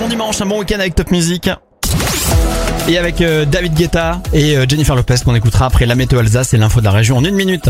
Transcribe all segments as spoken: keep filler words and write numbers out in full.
bon dimanche, un bon week-end avec Top Music. Et avec euh, David Guetta et euh, Jennifer Lopez qu'on écoutera après la météo Alsace et l'info de la région en une minute.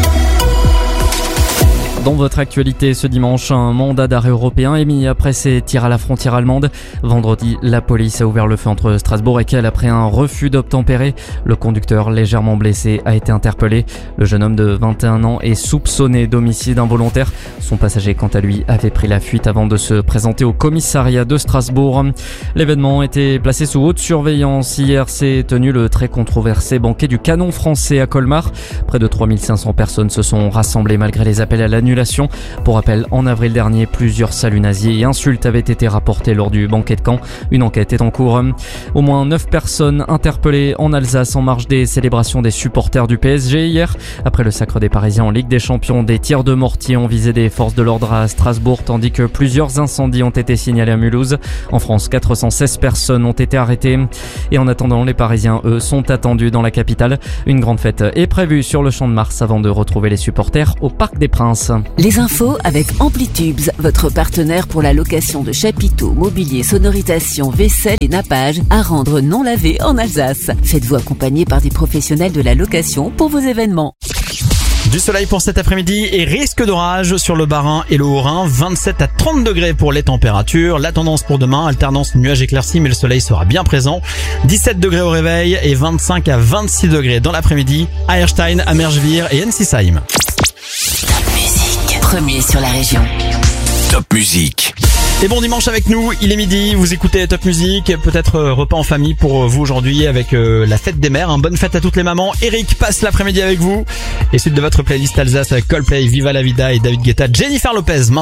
Dans votre actualité ce dimanche, un mandat d'arrêt européen émis après ces tirs à la frontière allemande. Vendredi, la police a ouvert le feu entre Strasbourg et Kiel après un refus d'obtempérer. Le conducteur légèrement blessé a été interpellé. Le jeune homme de vingt et un ans est soupçonné d'homicide involontaire. Son passager, quant à lui, avait pris la fuite avant de se présenter au commissariat de Strasbourg. L'événement était placé sous haute surveillance. Hier s'est tenu le très controversé banquet du canon français à Colmar. Près de trois mille cinq cents personnes se sont rassemblées malgré les appels à l'annulation. Pour rappel, en avril dernier, plusieurs saluts nazis et insultes avaient été rapportés lors du banquet de Caen. Une enquête est en cours. Au moins neuf personnes interpellées en Alsace en marge des célébrations des supporters du P S G hier. Après le sacre des Parisiens en Ligue des Champions, des tirs de mortier ont visé des forces de l'ordre à Strasbourg, tandis que plusieurs incendies ont été signalés à Mulhouse. En France, quatre cent seize personnes ont été arrêtées. Et en attendant, les Parisiens, eux, sont attendus dans la capitale. Une grande fête est prévue sur le Champ de Mars avant de retrouver les supporters au Parc des Princes. Les infos avec Amplitubes, votre partenaire pour la location de chapiteaux, mobilier, sonorisation, vaisselle et nappage à rendre non lavé en Alsace. Faites-vous accompagner par des professionnels de la location pour vos événements. Du soleil pour cet après-midi et risque d'orage sur le Bas-Rhin et le Haut-Rhin. vingt-sept à trente degrés pour les températures. La tendance pour demain, alternance nuages éclaircis, mais le soleil sera bien présent. dix-sept degrés au réveil et vingt-cinq à vingt-six degrés dans l'après-midi à Erstein, à Merschwir et Ensisheim. Premier sur la région. Top Music. Et bon dimanche avec nous, il est midi, vous écoutez Top Music, peut-être euh, repas en famille pour vous aujourd'hui avec euh, la fête des mères, hein. Bonne fête à toutes les mamans. Eric passe l'après-midi avec vous. Et suite de votre playlist Alsace avec Coldplay, Viva la Vida et David Guetta, Jennifer Lopez.